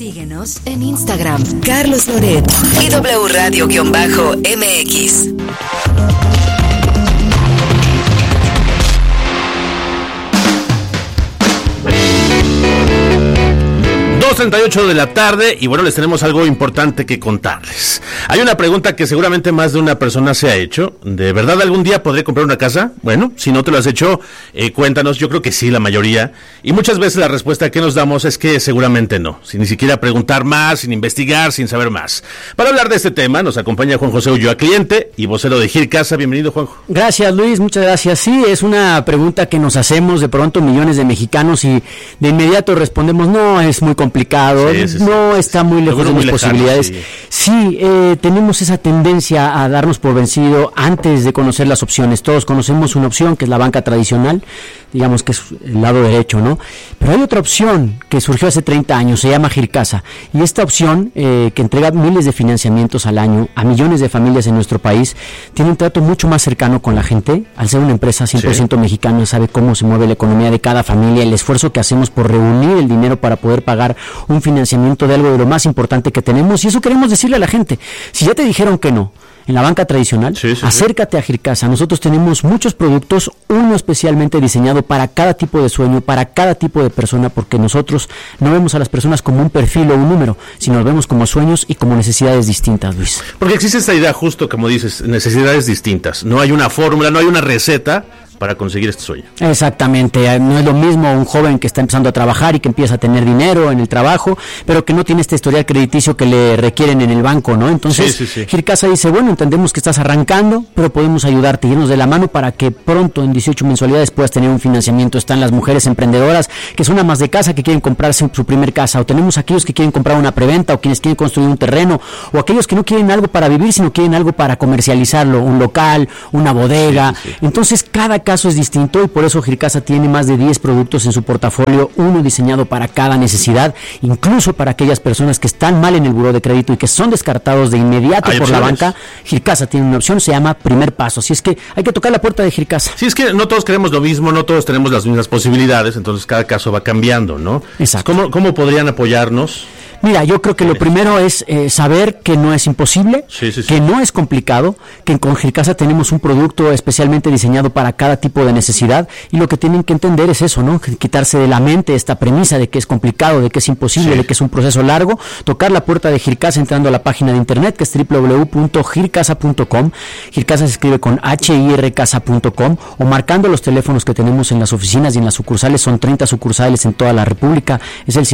Síguenos en Instagram, Carlos Loret y W Radio-MX. 2:38 de la tarde y bueno, les tenemos algo importante que contarles. Hay una pregunta que seguramente más de una persona se ha hecho. ¿De verdad algún día podré comprar una casa? Bueno, si no te lo has hecho, cuéntanos. Yo creo que sí, la mayoría. Y muchas veces la respuesta que nos damos es que seguramente no. Sin ni siquiera preguntar más, sin investigar, sin saber más. Para hablar de este tema nos acompaña Juan José Ulloa, cliente y vocero de Gir Casa. Bienvenido, Juanjo. Gracias, Luis. Muchas gracias. Sí, es una pregunta que nos hacemos de pronto millones de mexicanos y de inmediato respondemos, no, es muy complicado. No está muy lejos de mis posibilidades. Sí, tenemos esa tendencia a darnos por vencido antes de conocer las opciones. Todos conocemos una opción que es la banca tradicional, digamos que es el lado derecho, ¿no? Pero hay otra opción que surgió hace 30 años, se llama Gir Casa. Y esta opción, que entrega miles de financiamientos al año a millones de familias en nuestro país, tiene un trato mucho más cercano con la gente. Al ser una empresa 100% mexicana, sabe cómo se mueve la economía de cada familia, el esfuerzo que hacemos por reunir el dinero para poder pagar un financiamiento de algo de lo más importante que tenemos, y eso queremos decirle a la gente. Si ya te dijeron que no en la banca tradicional, acércate a Gir Casa. Nosotros tenemos muchos productos, uno especialmente diseñado para cada tipo de sueño, para cada tipo de persona, porque nosotros no vemos a las personas como un perfil o un número, sino los vemos como sueños y como necesidades distintas, Luis. Porque existe esta idea, justo como dices, necesidades distintas. No hay una fórmula, no hay una receta para conseguir este sueño. Exactamente, no es lo mismo un joven que está empezando a trabajar y que empieza a tener dinero en el trabajo, pero que no tiene este historial crediticio que le requieren en el banco, ¿no? Entonces, Gir Casa dice, bueno, entendemos que estás arrancando, pero podemos ayudarte, irnos de la mano para que pronto, en 18 mensualidades, puedas tener un financiamiento. Están las mujeres emprendedoras, que son amas de casa, que quieren comprarse su primer casa, o tenemos aquellos que quieren comprar una preventa, o quienes quieren construir un terreno, o aquellos que no quieren algo para vivir, sino quieren algo para comercializarlo, un local, una bodega. Entonces, cada caso es distinto y por eso Gir Casa tiene más de 10 productos en su portafolio, uno diseñado para cada necesidad, incluso para aquellas personas que están mal en el buró de crédito y que son descartados de inmediato por la banca. Gir Casa tiene una opción, se llama Primer Paso. Así es que hay que tocar la puerta de Gir Casa. Sí, es que no todos queremos lo mismo, no todos tenemos las mismas posibilidades, entonces cada caso va cambiando, ¿no? Exacto. ¿Cómo podrían apoyarnos? Mira, yo creo que lo primero es saber que no es imposible, que no es complicado, que con Gir Casa tenemos un producto especialmente diseñado para cada tipo de necesidad, y lo que tienen que entender es eso, ¿no? Quitarse de la mente esta premisa de que es complicado, de que es imposible, de que es un proceso largo, tocar la puerta de Gir Casa entrando a la página de internet, que es www.gircasa.com. Gir Casa se escribe con HIRCasa.com, o marcando los teléfonos que tenemos en las oficinas y en las sucursales. Son 30 sucursales en toda la República, es el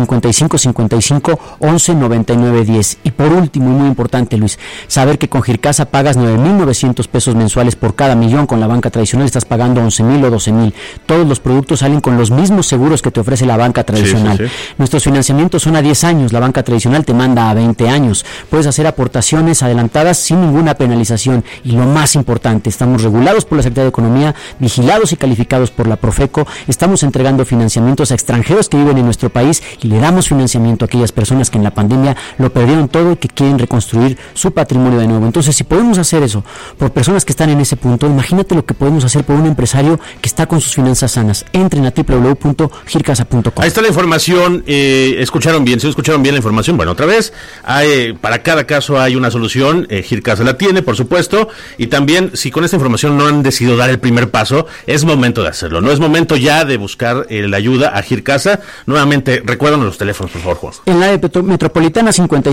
55 11 99 10. Y por último, y muy importante, Luis, saber que con Gir Casa pagas 9,900 pesos mensuales por cada millón. Con la banca tradicional estás pagando 11,000 o 12,000. Todos los productos salen con los mismos seguros que te ofrece la banca tradicional. Nuestros financiamientos son a 10 años, la banca tradicional te manda a 20 años. Puedes hacer aportaciones adelantadas sin ninguna penalización, y lo más importante, estamos regulados por la Secretaría de Economía, vigilados y calificados por la Profeco. Estamos entregando financiamientos a extranjeros que viven en nuestro país, y le damos financiamiento a aquellas personas que en la pandemia lo perdieron todo y que quieren reconstruir su patrimonio de nuevo. Entonces, si podemos hacer eso por personas que están en ese punto, imagínate lo que podemos hacer por un empresario que está con sus finanzas sanas. Entren a www.gircasa.com. Ahí está la información. ¿Escucharon bien? ¿Sí escucharon bien la información? Bueno, otra vez, para cada caso hay una solución. Gir Casa la tiene, por supuesto, y también, si con esta información no han decidido dar el primer paso, es momento de hacerlo. No es momento ya de buscar la ayuda a Gir Casa. Nuevamente, recuérdanos los teléfonos, por favor, Juan. En la metropolitana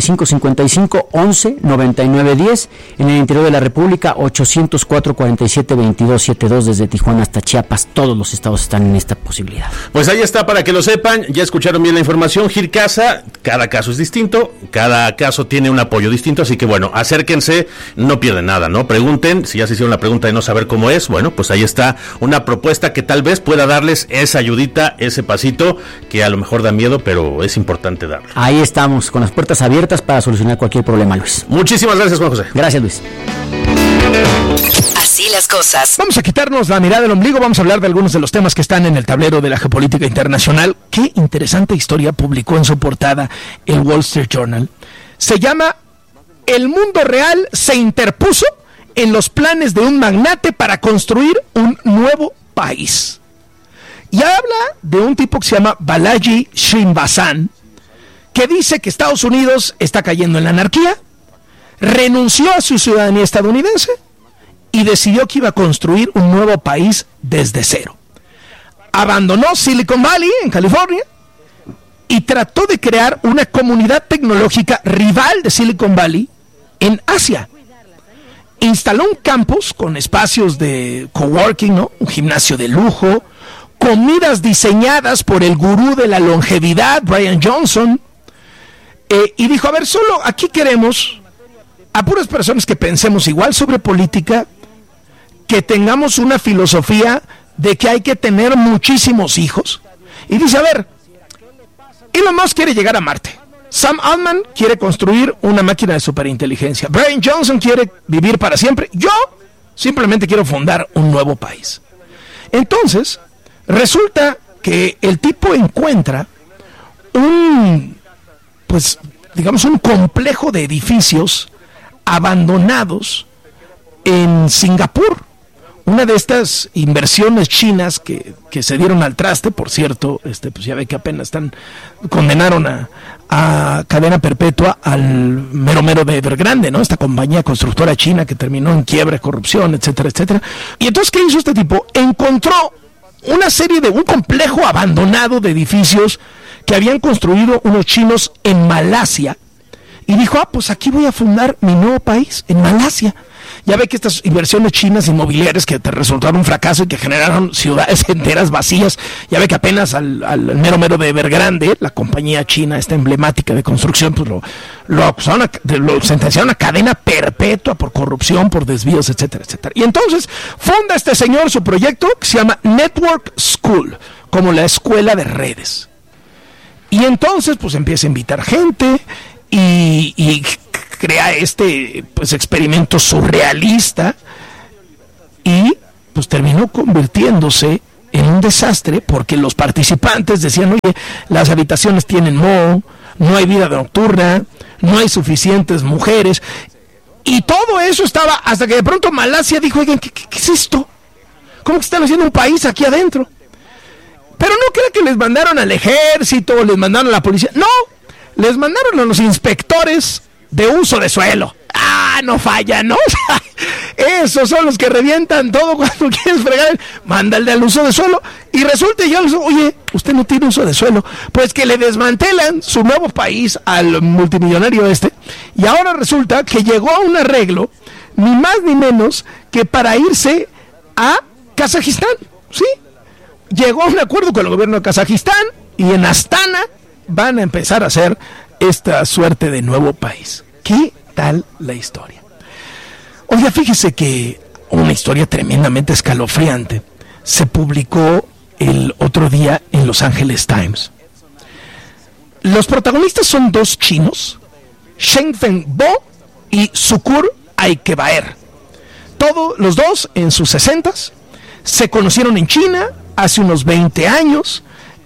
55 11 99 10, en el interior de la República 804 47 22 72, desde Tijuana hasta Chiapas. Todos los estados están en esta posibilidad. Pues ahí está, para que lo sepan. Ya escucharon bien la información. Gir Casa, cada caso es distinto, cada caso tiene un apoyo distinto, así que bueno, acérquense, no pierden nada, ¿no? Pregunten, si ya se hicieron la pregunta de no saber cómo es, bueno, pues ahí está una propuesta que tal vez pueda darles esa ayudita, ese pasito que a lo mejor da miedo, pero es importante darlo. Ahí estamos, con las puertas abiertas para solucionar cualquier problema, Luis. Muchísimas gracias, Juan José. Gracias, Luis. Así las cosas. Vamos a quitarnos la mirada del ombligo, vamos a hablar de algunos de los temas que están en el tablero de la geopolítica internacional. Qué interesante historia publicó en su portada el Wall Street Journal. Se llama "El mundo real se interpuso en los planes de un magnate para construir un nuevo país". Y habla de un tipo que se llama Balaji Srinivasan, que dice que Estados Unidos está cayendo en la anarquía, renunció a su ciudadanía estadounidense y decidió que iba a construir un nuevo país desde cero. Abandonó Silicon Valley en California y trató de crear una comunidad tecnológica rival de Silicon Valley en Asia. Instaló un campus con espacios de coworking, ¿no? Un gimnasio de lujo, comidas diseñadas por el gurú de la longevidad, Brian Johnson, y dijo, a ver, solo aquí queremos a puras personas que pensemos igual sobre política, que tengamos una filosofía de que hay que tener muchísimos hijos. Y dice, a ver, Elon Musk quiere llegar a Marte. Sam Altman quiere construir una máquina de superinteligencia. Brian Johnson quiere vivir para siempre. Yo simplemente quiero fundar un nuevo país. Entonces, resulta que el tipo encuentra un complejo de edificios abandonados en Singapur. Una de estas inversiones chinas que se dieron al traste, por cierto, pues ya ve que apenas condenaron a cadena perpetua al mero de Evergrande, ¿no? Esta compañía constructora china que terminó en quiebra, corrupción, etcétera, etcétera. Y entonces, ¿qué hizo este tipo? Encontró un complejo abandonado de edificios que habían construido unos chinos en Malasia. Y dijo, pues aquí voy a fundar mi nuevo país, en Malasia. Ya ve que estas inversiones chinas inmobiliarias que te resultaron un fracaso y que generaron ciudades enteras vacías, ya ve que apenas al mero de Evergrande, la compañía china esta emblemática de construcción, pues lo sentenciaron a cadena perpetua por corrupción, por desvíos, etcétera, etcétera. Y entonces funda este señor su proyecto que se llama Network School, como la escuela de redes. Y entonces pues empieza a invitar gente y crea experimento surrealista y pues terminó convirtiéndose en un desastre porque los participantes decían, oye, las habitaciones tienen moho, no hay vida nocturna, no hay suficientes mujeres, y todo eso estaba hasta que de pronto Malasia dijo, oigan, ¿qué es esto? ¿Cómo que están haciendo un país aquí adentro? Pero no creo que les mandaron al ejército, les mandaron a la policía, no, les mandaron a los inspectores de uso de suelo. No falla, ¿no? Esos son los que revientan todo cuando quieres fregar. Mándale al uso de suelo. Y resulta oye, usted no tiene uso de suelo. Pues que le desmantelan su nuevo país al multimillonario y ahora resulta que llegó a un arreglo, ni más ni menos que para irse a Kazajistán, ¿sí? Llegó a un acuerdo con el gobierno de Kazajistán y en Astana van a empezar a hacer esta suerte de nuevo país. ¿Qué tal la historia? Oiga, fíjese que una historia tremendamente escalofriante se publicó el otro día en Los Angeles Times. Los protagonistas son dos chinos, Shengfeng Bo y Sukur Aikebaer. Todos los dos en sus 60s, se conocieron en China hace unos 20 años.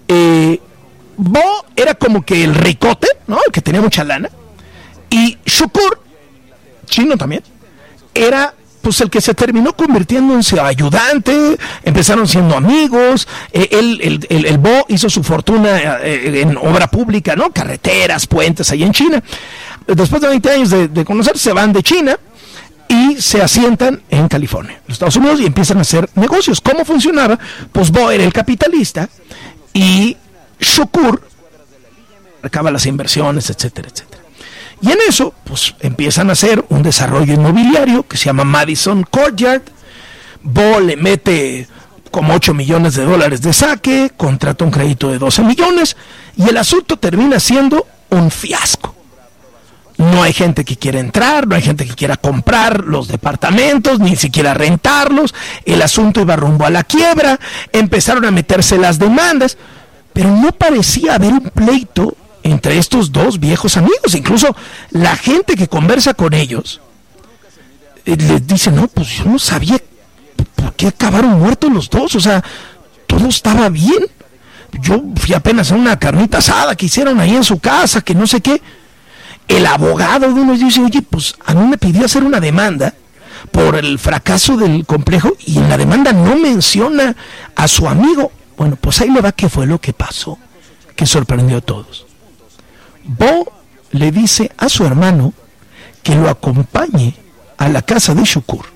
Bo era como que el ricote, ¿no? El que tenía mucha lana. Y Shukur, chino también, era pues el que se terminó convirtiendo en su ayudante. Empezaron siendo amigos. El Bo hizo su fortuna en obra pública, ¿no? Carreteras, puentes ahí en China. Después de 20 años de conocerse, se van de China y se asientan en California, los Estados Unidos, y empiezan a hacer negocios. ¿Cómo funcionaba? Pues Bo era el capitalista y Shukur recaba las inversiones, etcétera, etcétera. Y en eso, pues empiezan a hacer un desarrollo inmobiliario que se llama Madison Courtyard. Bo le mete como $8 millones de saque, contrata un crédito de 12 millones y el asunto termina siendo un fiasco. No hay gente que quiera entrar, no hay gente que quiera comprar los departamentos, ni siquiera rentarlos. El asunto iba rumbo a la quiebra, empezaron a meterse las demandas, pero no parecía haber un pleito entre estos dos viejos amigos. Incluso la gente que conversa con ellos les dice, no, pues yo no sabía por qué acabaron muertos los dos, o sea, todo estaba bien. Yo fui apenas a una carnita asada que hicieron ahí en su casa, que no sé qué. El abogado de uno dice, oye, pues a mí me pidió hacer una demanda por el fracaso del complejo y en la demanda no menciona a su amigo. Bueno, pues ahí le va qué fue lo que pasó, que sorprendió a todos. Bo le dice a su hermano que lo acompañe a la casa de Shakur.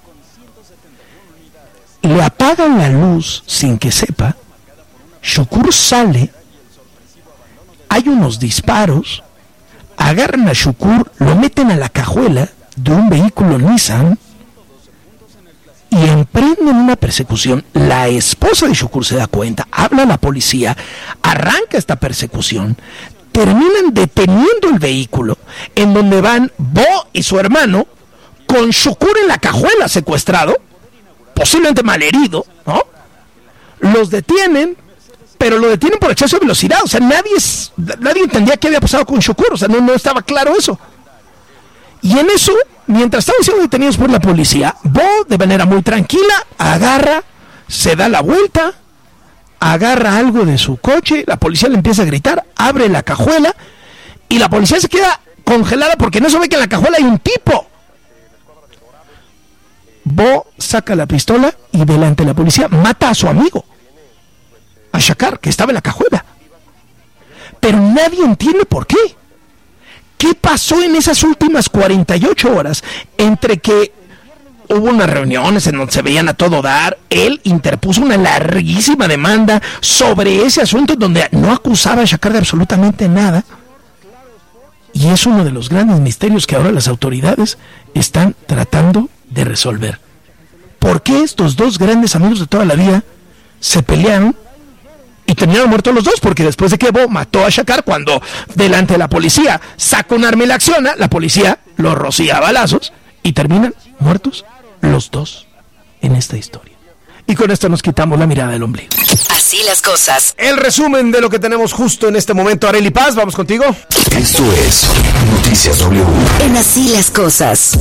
Le apagan la luz sin que sepa. Shakur sale, hay unos disparos, agarran a Shakur, lo meten a la cajuela de un vehículo Nissan y emprenden una persecución. La esposa de Shakur se da cuenta, habla a la policía, arranca esta persecución, terminan deteniendo el vehículo en donde van Bo y su hermano con Shakur en la cajuela secuestrado, posiblemente malherido, ¿no? Los detienen, pero lo detienen por exceso de velocidad. O sea, nadie entendía qué había pasado con Shakur. O sea, no estaba claro eso. Y en eso, mientras estaban siendo detenidos por la policía, Bo, de manera muy tranquila, agarra, se da la vuelta, agarra algo de su coche, la policía le empieza a gritar, abre la cajuela, y la policía se queda congelada porque no sabe que en la cajuela hay un tipo. Bo saca la pistola y delante de la policía mata a su amigo, a Shakar, que estaba en la cajuela. Pero nadie entiende por qué. ¿Qué pasó en esas últimas 48 horas entre que hubo unas reuniones en donde se veían a todo dar? Él interpuso una larguísima demanda sobre ese asunto donde no acusaba a Shakar de absolutamente nada. Y es uno de los grandes misterios que ahora las autoridades están tratando de resolver. ¿Por qué estos dos grandes amigos de toda la vida se pelearon y terminaron muertos los dos? Porque después de que Bo mató a Shakar, cuando delante de la policía saca un arma y la acciona, la policía lo rocía a balazos y terminan muertos los dos en esta historia. Y con esto nos quitamos la mirada del ombligo. Así las cosas. El resumen de lo que tenemos justo en este momento. Arely Paz, vamos contigo. Esto es Noticias W. En Así las cosas.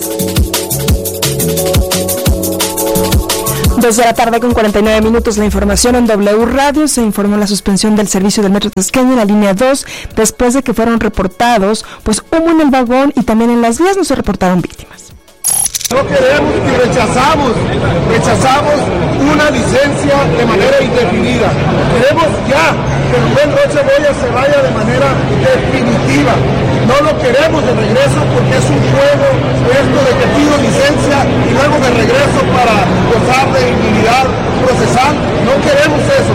2 de la tarde con 49 minutos. La información en W Radio. Se informó la suspensión del servicio del Metro Tasqueño en la línea 2 después de que fueron reportados humo en el vagón y también en las vías no se reportaron víctimas. No queremos y rechazamos una licencia de manera indefinida. Queremos ya que Rubén Rocha Moya se vaya de manera definitiva. No lo queremos de regreso porque es un juego esto de que pido licencia y luego de regreso para gozar de impunidad procesal. No queremos eso.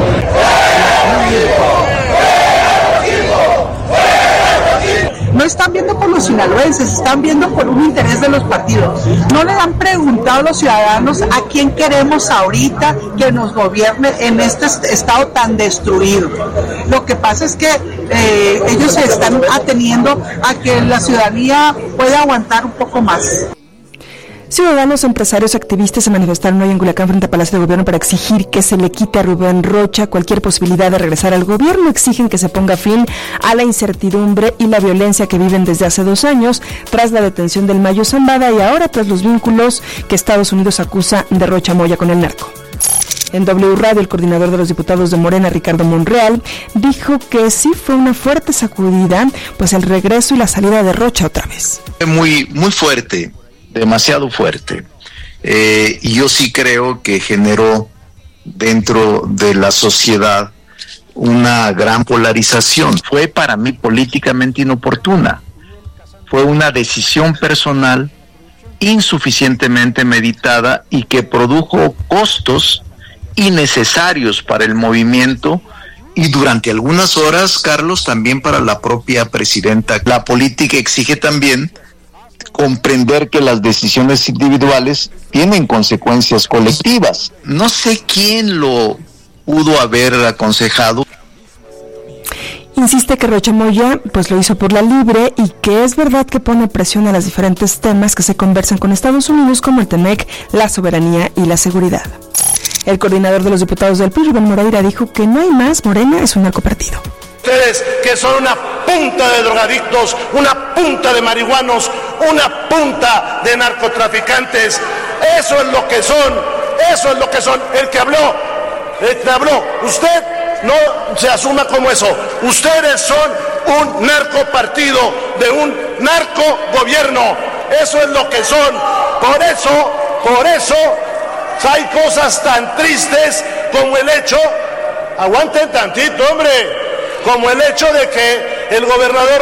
No están viendo por los sinaloenses, están viendo por un interés de los partidos. No le han preguntado a los ciudadanos a quién queremos ahorita que nos gobierne en este estado tan destruido. Lo que pasa es que ellos se están ateniendo a que la ciudadanía pueda aguantar un poco más. Ciudadanos, empresarios, activistas se manifestaron hoy en Culiacán frente al Palacio de Gobierno para exigir que se le quite a Rubén Rocha cualquier posibilidad de regresar al gobierno. Exigen que se ponga fin a la incertidumbre y la violencia que viven desde hace 2 años tras la detención del Mayo Zambada y ahora tras los vínculos que Estados Unidos acusa de Rocha Moya con el narco. En W Radio, el coordinador de los diputados de Morena, Ricardo Monreal, dijo que sí fue una fuerte sacudida, pues el regreso y la salida de Rocha otra vez. Muy fuerte. Demasiado fuerte. Y yo sí creo que generó dentro de la sociedad una gran polarización. Fue para mí políticamente inoportuna. Fue una decisión personal insuficientemente meditada y que produjo costos innecesarios para el movimiento y durante algunas horas, Carlos, también para la propia presidenta. La política exige también comprender que las decisiones individuales tienen consecuencias colectivas. No sé quién lo pudo haber aconsejado. Insiste que Rocha Moya lo hizo por la libre y que es verdad que pone presión a los diferentes temas que se conversan con Estados Unidos como el TEMEC, la soberanía y la seguridad. El coordinador de los diputados del PRI, Rubén Moreira, dijo que no hay más, Morena es un narcopartido. Ustedes que son una punta de drogadictos, una punta de marihuanos, una punta de narcotraficantes, eso es lo que son, el que habló, usted no se asuma como eso, ustedes son un narcopartido de un narcogobierno, eso es lo que son, por eso hay cosas tan tristes como el hecho, aguanten tantito hombre, como el hecho de que el gobernador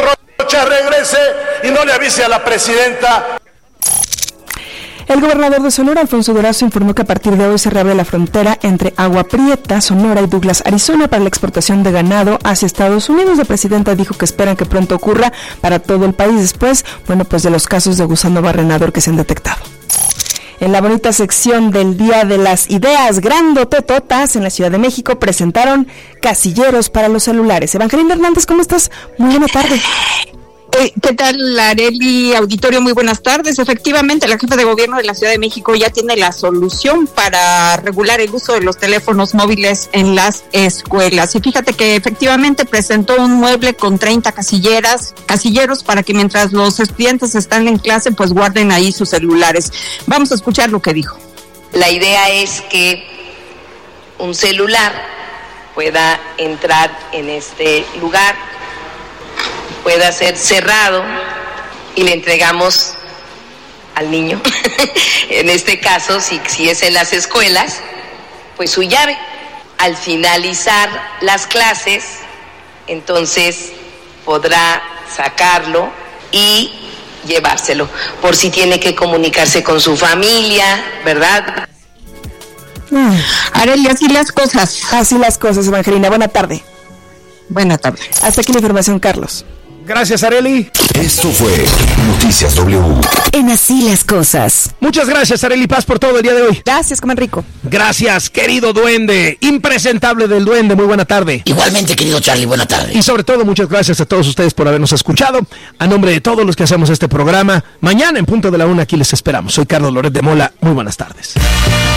Rocha regrese y no le avise a la presidenta. El gobernador de Sonora, Alfonso Durazo, informó que a partir de hoy se reabre la frontera entre Agua Prieta, Sonora y Douglas, Arizona, para la exportación de ganado hacia Estados Unidos. La presidenta dijo que esperan que pronto ocurra para todo el país después, pues de los casos de gusano barrenador que se han detectado. En la bonita sección del Día de las Ideas Grandotototas en la Ciudad de México presentaron casilleros para los celulares. Evangelina Hernández, ¿cómo estás? Muy buena tarde. ¿Qué tal, Areli? Auditorio, muy buenas tardes. Efectivamente, la jefa de gobierno de la Ciudad de México ya tiene la solución para regular el uso de los teléfonos móviles en las escuelas. Y fíjate que efectivamente presentó un mueble con 30 casilleros para que mientras los estudiantes están en clase, pues guarden ahí sus celulares. Vamos a escuchar lo que dijo. La idea es que un celular pueda entrar en este lugar, pueda ser cerrado y le entregamos al niño, en este caso, si es en las escuelas, pues su llave. Al finalizar las clases, entonces podrá sacarlo y llevárselo, por si tiene que comunicarse con su familia, ¿verdad? Arely, así las cosas. Así las cosas, Evangelina. Buena tarde. Buena tarde. Hasta aquí la información, Carlos. Gracias, Arely. Esto fue Noticias W. En Así las Cosas. Muchas gracias, Arely Paz, por todo el día de hoy. Gracias, coman rico. Gracias, querido duende, impresentable del duende, muy buena tarde. Igualmente, querido Charlie, buena tarde. Y sobre todo, muchas gracias a todos ustedes por habernos escuchado. A nombre de todos los que hacemos este programa, mañana en punto de la 1 aquí les esperamos. Soy Carlos Loret de Mola, muy buenas tardes.